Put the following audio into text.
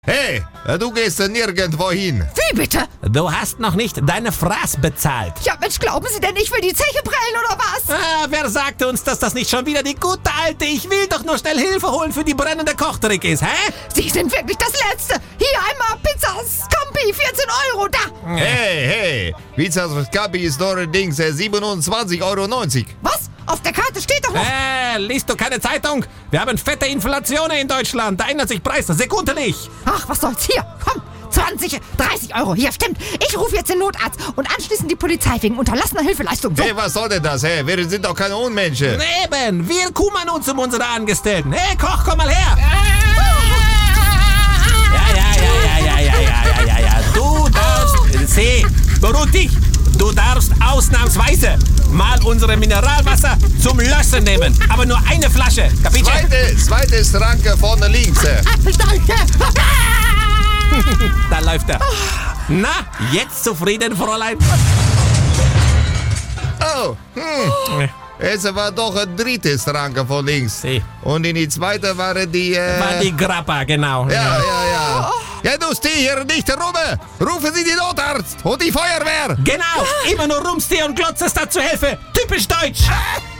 Hey, du gehst nirgendwo hin. Wie bitte? Du hast noch nicht deine Fraß bezahlt. Ja, Mensch, glauben Sie denn, ich will die Zeche prellen oder was? Wer sagte uns, dass das nicht schon wieder die gute alte Ich will doch nur schnell Hilfe holen für die brennende Kochtrick ist, hä? Sie sind wirklich das Letzte. Hier einmal Pizza Scampi, 14 Euro, da. Hey, Pizza Scampi ist doch allerdings 27,90 Euro. Was? Auf der Karte steht doch noch... Liest du keine Zeitung? Wir haben fette Inflation in Deutschland. Da ändert sich Preise sekundlich. Ach, was soll's hier? Komm, 20, 30 Euro. Hier, stimmt. Ich rufe jetzt den Notarzt und anschließend die Polizei wegen unterlassener Hilfeleistung. So. Hey, was soll denn das? Hey, wir sind doch keine Unmenschen. Eben, wir kümmern uns um unsere Angestellten. Hey, Koch, komm mal her. Ja. Du darfst... beruhig dich. Du darfst ausnahmsweise mal unsere Mineralwasser zum Löschen nehmen. Aber nur eine Flasche. Kapitel? Zweite Schranke vorne links. Danke. Da läuft er. Na, jetzt zufrieden, Fräulein? Oh, es war doch eine dritte Schranke von links. Si. Und in die zweite waren die... War die Grappa, genau. Ja. Ja, du steh hier nicht rum. Rufen Sie den Notarzt und die Feuerwehr. Genau, immer nur rumstehen und glotzen statt zu helfen. Typisch deutsch.